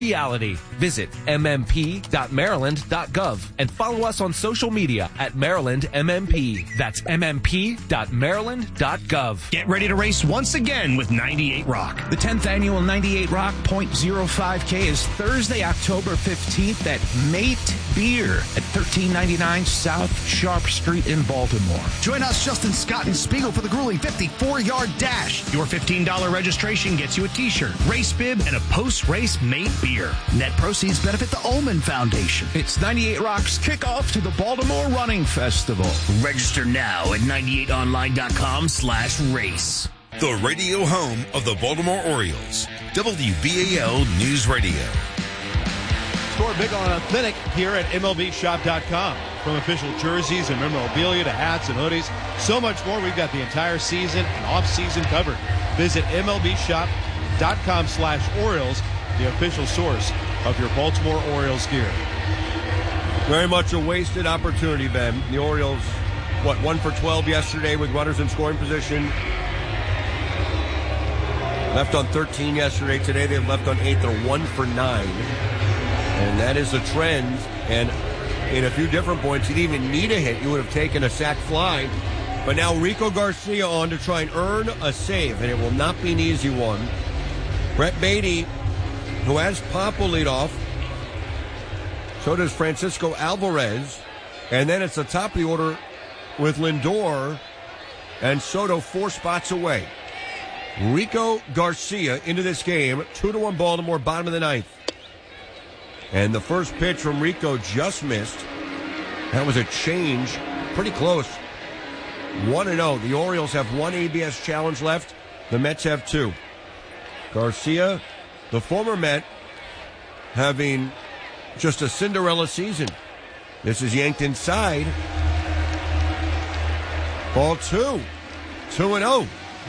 reality. Visit mmp.maryland.gov and follow us on social media at Maryland MMP. That's mmp.maryland.gov. Get ready to race once again with 98 Rock. The 10th annual 98 Rock .05K is Thursday, October 15th at Mate Beer at 1399 South Sharp Street in Baltimore. Join us, Justin Scott and Spiegel, for the grueling 54-yard dash. Your $15 registration gets you a t-shirt, race bib, and a post-race Mate Beer. Net proceeds benefit the Ullman Foundation. It's 98 Rock's kickoff to the Baltimore Running Festival. Register now at 98online.com/race. The radio home of the Baltimore Orioles. WBAL News Radio. Score big on Authentic here at MLBshop.com. From official jerseys and memorabilia to hats and hoodies, so much more. We've got the entire season and off-season covered. Visit MLBshop.com/Orioles, the official source of your Baltimore Orioles gear. Very much a wasted opportunity, Ben. The Orioles, 1 for 12 yesterday with runners in scoring position. Left on 13 yesterday. Today they've left on 8. They're 1 for 9. And that is the trend. And in a few different points, you didn't even need a hit. You would have taken a sac fly. But now Rico Garcia on to try and earn a save. And it will not be an easy one. Brett Beatty, who has Papa lead off. So does Francisco Alvarez. And then it's the top of the order with Lindor and Soto 4 spots away. Rico Garcia into this game. 2-1 Baltimore, bottom of the 9th. And the first pitch from Rico just missed. That was a change. Pretty close. 1-0. The Orioles have 1 ABS challenge left. The Mets have 2. Garcia, the former Met, having just a Cinderella season. This is yanked inside. Ball 2. 2-0.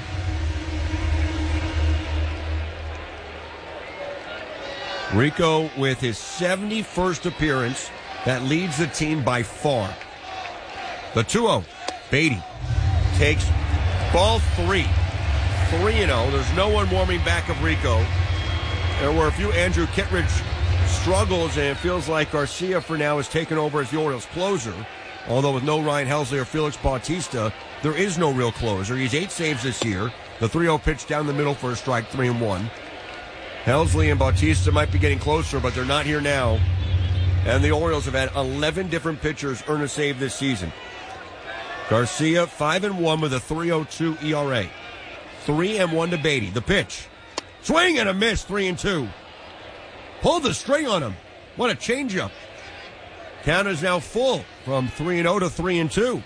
Rico with his 71st appearance. That leads the team by far. The 2-0. Beatty takes ball 3. 3-0. There's no one warming back of Rico. There were a few Andrew Kittredge struggles, and it feels like Garcia for now has taken over as the Orioles closer. Although with no Ryan Helsley or Felix Bautista, there is no real closer. He's 8 saves this year. The 3-0 pitch down the middle for a strike, 3-1. Helsley and Bautista might be getting closer, but they're not here now. And the Orioles have had 11 different pitchers earn a save this season. Garcia, 5-1 with a 3.02 ERA. 3-1 to Beatty. The pitch. Swing and a miss, 3-2. Pulled the string on him. What a changeup. Count is now full from 3-0 to 3-2.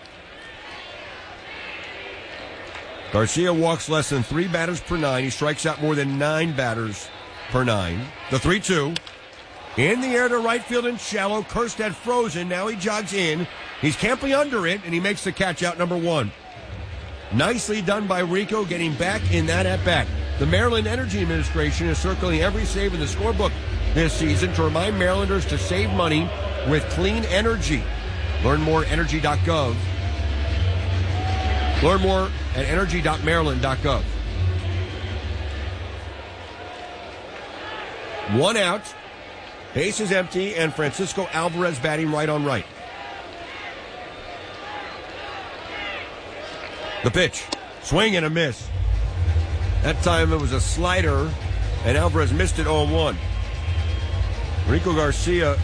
Garcia walks less than 3 batters per 9. He strikes out more than 9 batters per 9. The 3-2. In the air to right field and shallow. Kjerstad frozen. Now he jogs in. He's camping under it, and he makes the catch out, number 1. Nicely done by Rico, getting back in that at-bat. The Maryland Energy Administration is circling every save in the scorebook this season to remind Marylanders to save money with clean energy. Learn more at energy.gov. Learn more at energy.maryland.gov. 1 out. Base is empty, and Francisco Alvarez batting right on right. The pitch. Swing and a miss. That time it was a slider, and Alvarez missed it 0-1. Rico Garcia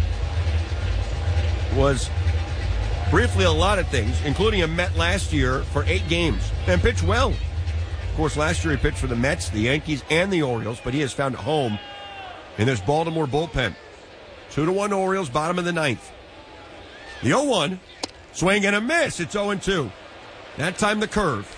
was briefly a lot of things, including a Met last year for 8 games, and pitched well. Of course, last year he pitched for the Mets, the Yankees, and the Orioles, but he has found a home in this Baltimore bullpen. 2-1 Orioles, bottom of the 9th. The 0-1, swing and a miss. It's 0-2. That time the curve.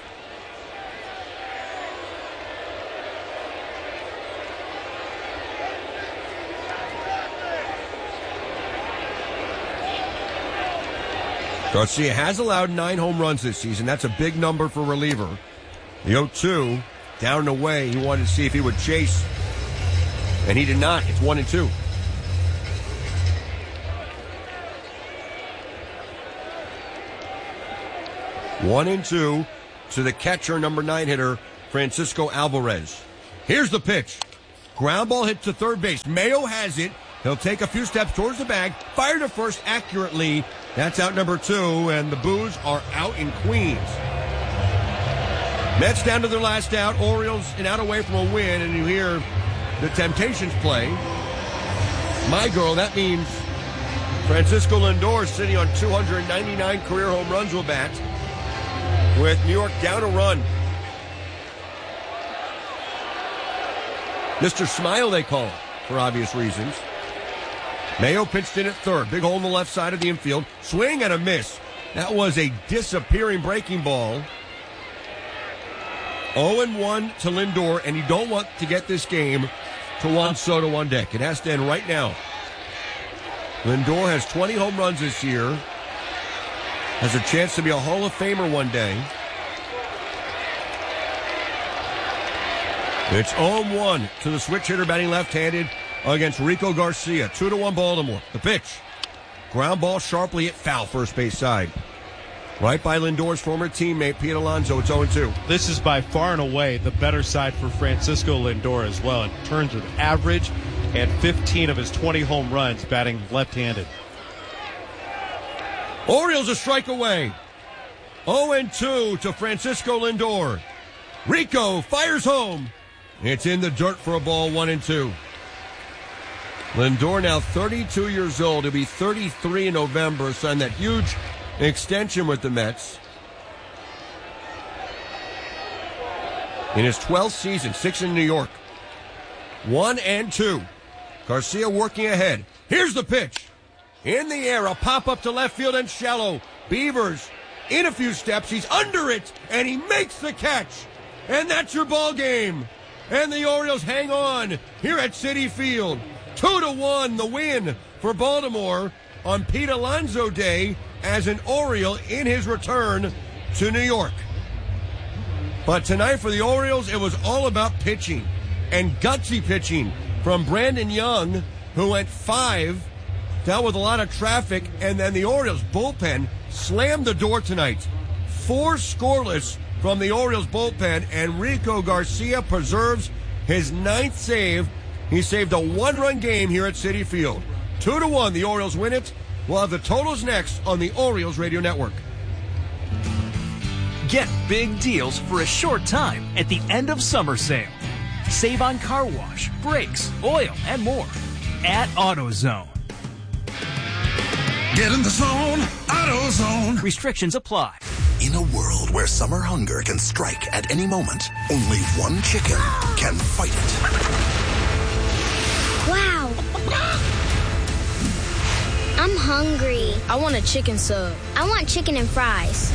Garcia has allowed 9 home runs this season. That's a big number for a reliever. The 0-2, down and away. He wanted to see if he would chase, and he did not. It's 1-2. One and two to the catcher, number 9 hitter, Francisco Alvarez. Here's the pitch. Ground ball hit to third base. Mayo has it. He'll take a few steps towards the bag. Fire to first accurately. That's out number 2, and the Boos are out in Queens. Mets down to their last out. Orioles an out away from a win, and you hear the Temptations play. My girl, that means Francisco Lindor sitting on 299 career home runs will bat with New York down a run. Mr. Smile, they call him, for obvious reasons. Mayo pitched in at third. Big hole in the left side of the infield. Swing and a miss. That was a disappearing breaking ball. 0-1 to Lindor, and you don't want to get this game to Juan Soto on deck. It has to end right now. Lindor has 20 home runs this year. Has a chance to be a Hall of Famer one day. It's 0-1 to the switch hitter batting left-handed against Rico Garcia. 2-1 Baltimore. The pitch. Ground ball sharply hit foul first base side. Right by Lindor's former teammate, Pete Alonso. It's 0-2. This is by far and away the better side for Francisco Lindor as well in terms of average, and 15 of his 20 home runs batting left-handed. Orioles a strike away. 0-2 to Francisco Lindor. Rico fires home. It's in the dirt for a ball, 1-2. Lindor now 32 years old. He'll be 33 in November. Signed that huge extension with the Mets. In his 12th season, 6 in New York. 1-2. Garcia working ahead. Here's the pitch. In the air, a pop-up to left field and shallow. Beavers in a few steps. He's under it, and he makes the catch. And that's your ball game. And the Orioles hang on here at Citi Field. 2-1 the win for Baltimore on Pete Alonso Day as an Oriole in his return to New York. But tonight for the Orioles, it was all about pitching and gutsy pitching from Brandon Young, who went 5, dealt with a lot of traffic, and then the Orioles bullpen slammed the door tonight. 4 scoreless from the Orioles bullpen, and Rico Garcia preserves his 9th save. He saved a 1-run game here at Citi Field. 2-1, the Orioles win it. We'll have the totals next on the Orioles Radio Network. Get big deals for a short time at the end of summer sale. Save on car wash, brakes, oil, and more at AutoZone. Get in the zone, AutoZone. Restrictions apply. In a world where summer hunger can strike at any moment, only one chicken can fight it. Wow. I'm hungry. I want a chicken sub. I want chicken and fries.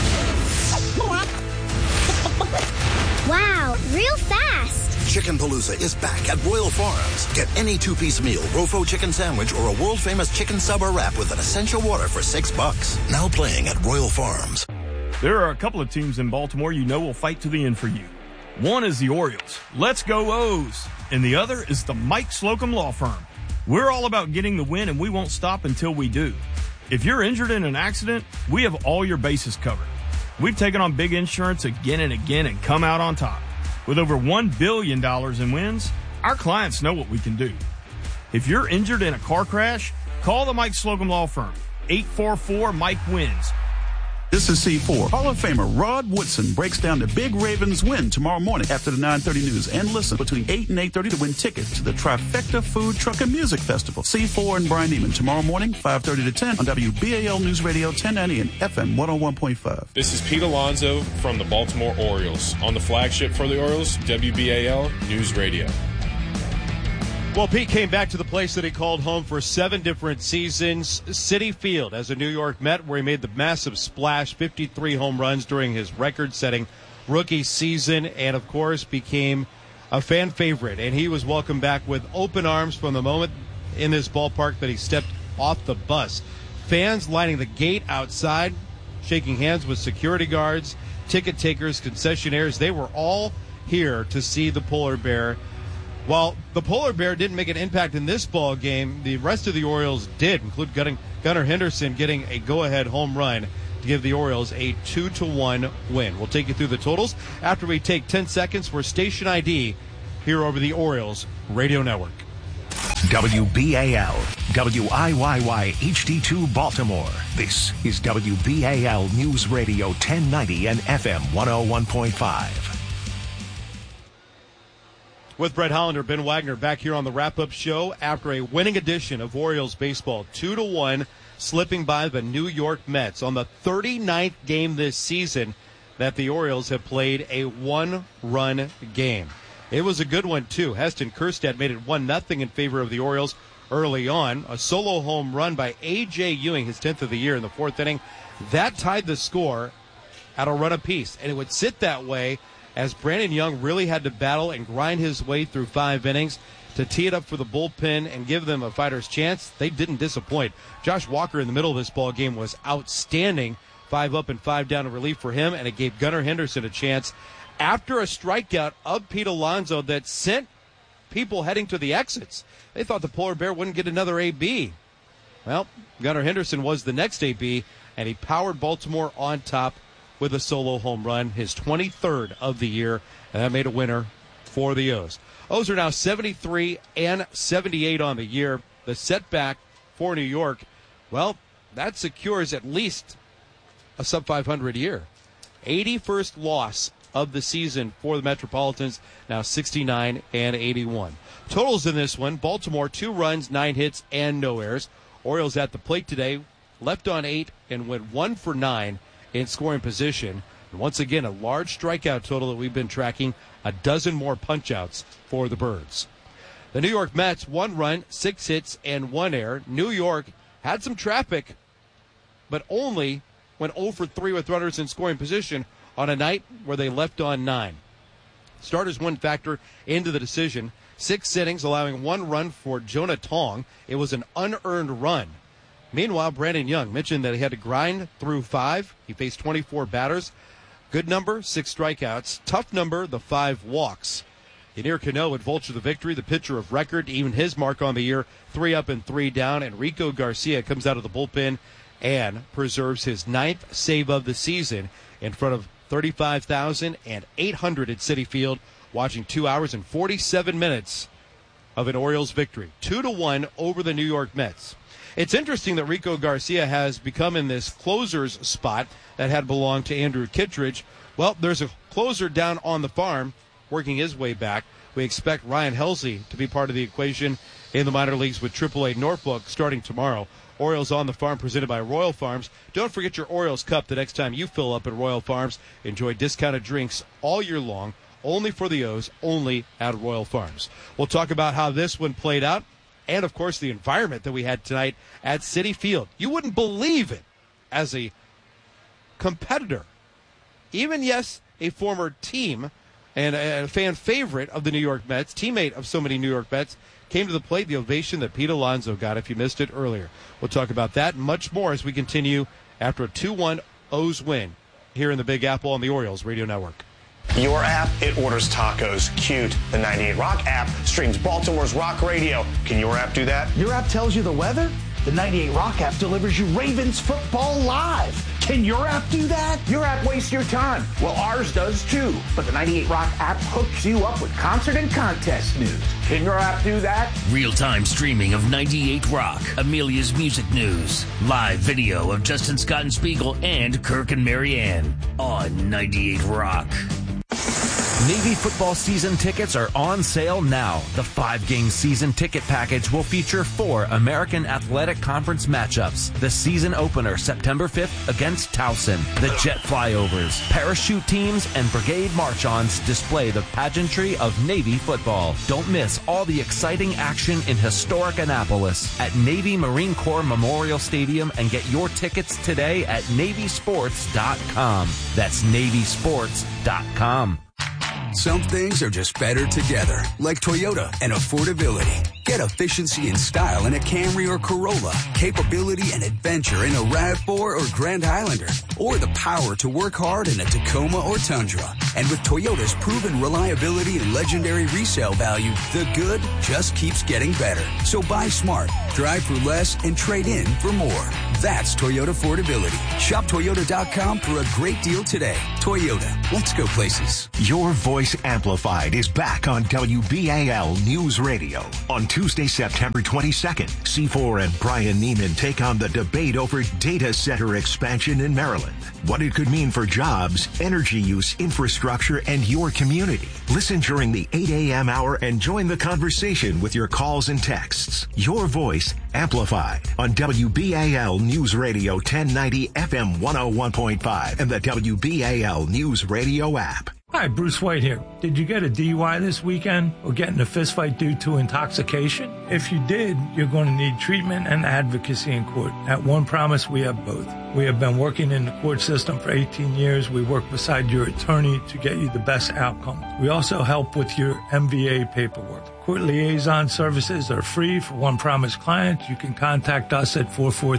Wow, real fast. Chicken Palooza is back at Royal Farms. Get any 2-piece meal, Rofo chicken sandwich, or a world-famous chicken sub or wrap with an essential water for $6. Now playing at Royal Farms. There are a couple of teams in Baltimore you know will fight to the end for you. One is the Orioles. Let's go O's. And the other is the Mike Slocum Law Firm. We're all about getting the win, and we won't stop until we do. If you're injured in an accident, we have all your bases covered. We've taken on big insurance again and again and come out on top. With over $1 billion in wins, our clients know what we can do. If you're injured in a car crash, call the Mike Slocum Law Firm. 844-MIKE-WINS. This is C4. Hall of Famer Rod Woodson breaks down the big Ravens win tomorrow morning after the 9:30 news. And listen between 8 and 8:30 to win tickets to the Trifecta Food Truck and Music Festival. C4 and Brian Neiman tomorrow morning, 5:30 to 10 on WBAL News Radio 1090 and FM 101.5. This is Pete Alonso from the Baltimore Orioles on the flagship for the Orioles, WBAL News Radio. Well, Pete came back to the place that he called home for 7 different seasons, Citi Field, as a New York Met, where he made the massive splash, 53 home runs during his record-setting rookie season, and, of course, became a fan favorite. And he was welcomed back with open arms from the moment in this ballpark that he stepped off the bus. Fans lining the gate outside, shaking hands with security guards, ticket takers, concessionaires. They were all here to see the Polar Bear. While the Polar Bear didn't make an impact in this ball game, the rest of the Orioles did, including Gunnar Henderson getting a go-ahead home run to give the Orioles a 2-1 win. We'll take you through the totals after we take 10 seconds for station ID here over the Orioles Radio Network. WBAL, WIYY HD2 Baltimore. This is WBAL News Radio 1090 and FM 101.5. With Brett Hollander, Ben Wagner back here on the wrap-up show after a winning edition of Orioles baseball, 2-1, slipping by the New York Mets on the 39th game this season that the Orioles have played a one-run game. It was a good one, too. Heston Kjerstad made it 1-0 in favor of the Orioles early on. A solo home run by A.J. Ewing, his 10th of the year in the fourth inning. That tied the score at a run apiece, and it would sit that way as Brandon Young really had to battle and grind his way through 5 innings to tee it up for the bullpen and give them a fighter's chance. They didn't disappoint. Josh Walker in the middle of this ball game was outstanding. 5 up and 5 down in relief for him, and it gave Gunnar Henderson a chance after a strikeout of Pete Alonso that sent people heading to the exits. They thought the Polar Bear wouldn't get another AB. Well, Gunnar Henderson was the next AB, and he powered Baltimore on top with a solo home run, his 23rd of the year, and that made a winner for the O's. O's are now 73 and 78 on the year. The setback for New York, well, that secures at least a sub-500 year. 81st loss of the season for the Metropolitans, now 69 and 81. Totals in this one: Baltimore 2 runs, 9 hits, and no errors. Orioles at the plate today, left on 8 and went 1 for 9 in scoring position. And once again, a large strikeout total that we've been tracking, a dozen more punch-outs for the Birds. The New York Mets, 1 run, 6 hits, and 1 error. New York had some traffic, but only went 0 for 3 with runners in scoring position on a night where they left on 9. Starters one factor into the decision. 6 innings, allowing 1 run for Jonah Tong. It was an unearned run. Meanwhile, Brandon Young mentioned that he had to grind through 5. He faced 24 batters. Good number, 6 strikeouts. Tough number, the 5 walks. Yennier Cano would vulture the victory, the pitcher of record, even his mark on the year, 3 up and 3 down. And Rico Garcia comes out of the bullpen and preserves his 9th save of the season in front of 35,800 at Citi Field, watching 2 hours and 47 minutes of an Orioles victory. 2-1 over the New York Mets. It's interesting that Rico Garcia has become in this closer's spot that had belonged to Andrew Kittredge. Well, there's a closer down on the farm working his way back. We expect Ryan Helsley to be part of the equation in the minor leagues with AAA Norfolk starting tomorrow. Orioles on the Farm presented by Royal Farms. Don't forget your Orioles cup the next time you fill up at Royal Farms. Enjoy discounted drinks all year long, only for the O's, only at Royal Farms. We'll talk about how this one played out and, of course, the environment that we had tonight at Citi Field. You wouldn't believe it as a competitor. Even, yes, a former team and a fan favorite of the New York Mets, teammate of so many New York Mets, came to the plate, the ovation that Pete Alonso got, if you missed it earlier. We'll talk about that and much more as we continue after a 2-1 O's win here in the Big Apple on the Orioles Radio Network. Your app, it orders tacos. Cute. The 98 Rock app streams Baltimore's rock radio. Can your app do that? Your app tells you the weather? The 98 Rock app delivers you Ravens football live. Can your app do that? Your app wastes your time. Well, ours does too. But the 98 Rock app hooks you up with concert and contest news. Can your app do that? Real-time streaming of 98 Rock, Amelia's music news, live video of Justin Scott and Spiegel and Kirk and Marianne on 98 Rock. Navy football season tickets are on sale now. The 5-game season ticket package will feature 4 American Athletic Conference matchups. The season opener, September 5th against Towson. The jet flyovers, parachute teams, and brigade march-ons display the pageantry of Navy football. Don't miss all the exciting action in historic Annapolis at Navy Marine Corps Memorial Stadium and get your tickets today at NavySports.com. That's NavySports.com. Some things are just better together, like Toyota and affordability. Get efficiency and style in a Camry or Corolla, capability and adventure in a RAV4 or Grand Highlander, or the power to work hard in a Tacoma or Tundra. And with Toyota's proven reliability and legendary resale value, the good just keeps getting better. So buy smart, drive for less, and trade in for more. That's Toyota affordability. Shop Toyota.com for a great deal today. Toyota, let's go places. Your Voice Amplified is back on WBAL News Radio. On Tuesday, September 22nd, C4 and Brian Neiman take on the debate over data center expansion in Maryland. What it could mean for jobs, energy use, infrastructure, and your community. Listen during the 8 a.m. hour and join the conversation with your calls and texts. Your Voice Amplified on WBAL News Radio 1090 FM 101.5 and the WBAL News Radio app. Hi, Bruce White here. Did you get a DUI this weekend or get in a fistfight due to intoxication? If you did, you're going to need treatment and advocacy in court. At One Promise, we have both. We have been working in the court system for 18 years. We work beside your attorney to get you the best outcome. We also help with your MVA paperwork. Court liaison services are free for One Promise clients. You can contact us at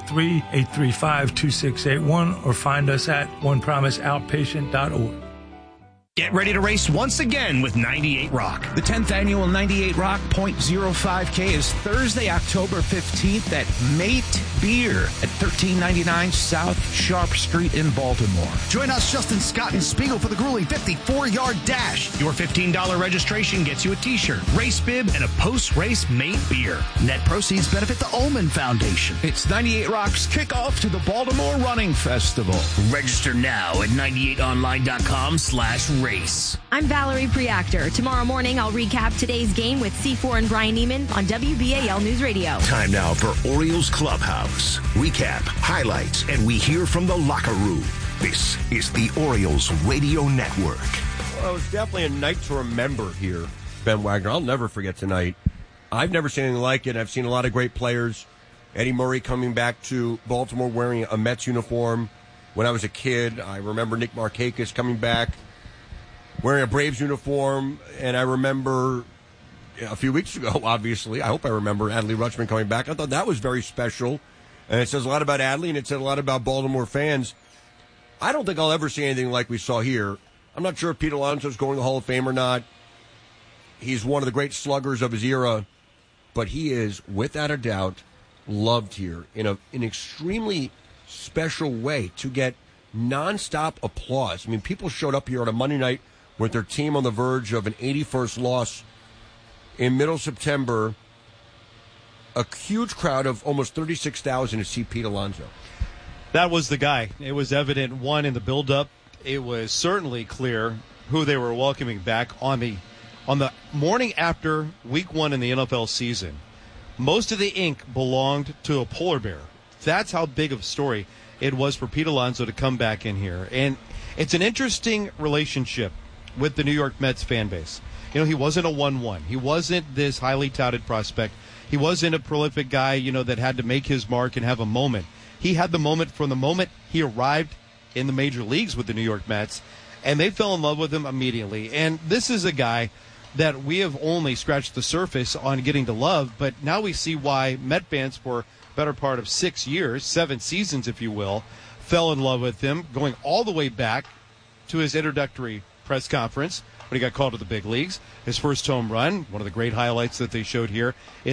443-835-2681 or find us at onepromiseoutpatient.org. Get ready to race once again with 98 Rock. The 10th annual 98 Rock .05K is Thursday, October 15th at Mate Beer at 1399 South Sharp Street in Baltimore. Join us, Justin Scott and Spiegel, for the grueling 54-yard dash. Your $15 registration gets you a t-shirt, race bib, and a post-race Mate Beer. Net proceeds benefit the Ullman Foundation. It's 98 Rock's kickoff to the Baltimore Running Festival. Register now at 98online.com/race. I'm Valerie Preactor. Tomorrow morning, I'll recap today's game with C4 and Brian Neiman on WBAL News Radio. Time now for Orioles Clubhouse. Recap, highlights, and we hear from the locker room. This is the Orioles Radio Network. Well, it was definitely a night to remember here, Ben Wagner. I'll never forget tonight. I've never seen anything like it. I've seen a lot of great players. Eddie Murray coming back to Baltimore wearing a Mets uniform. When I was a kid, I remember Nick Markakis coming back wearing a Braves uniform, and I remember a few weeks ago, obviously, I hope I remember Adley Rutschman coming back. I thought that was very special, and it says a lot about Adley, and it said a lot about Baltimore fans. I don't think I'll ever see anything like we saw here. I'm not sure if Pete Alonso's going to the Hall of Fame or not. He's one of the great sluggers of his era, but he is, without a doubt, loved here in an extremely special way to get nonstop applause. I mean, people showed up here on a Monday night with their team on the verge of an 81st loss in middle September. A huge crowd of almost 36,000 to see Pete Alonso. That was the guy. It was evident, one, in the build-up. It was certainly clear who they were welcoming back on the morning after Week 1 in the NFL season. Most of the ink belonged to a polar bear. That's how big of a story it was for Pete Alonso to come back in here. And it's an interesting relationship with the New York Mets fan base. You know, he wasn't a 1-1. He wasn't this highly touted prospect. He wasn't a prolific guy, that had to make his mark and have a moment. He had the moment from the moment he arrived in the major leagues with the New York Mets, and they fell in love with him immediately. And this is a guy that we have only scratched the surface on getting to love, but now we see why Met fans for better part of 6 years, 7 seasons, if you will, fell in love with him, going all the way back to his introductory press conference when he got called to the big leagues. His first home run, one of the great highlights that they showed here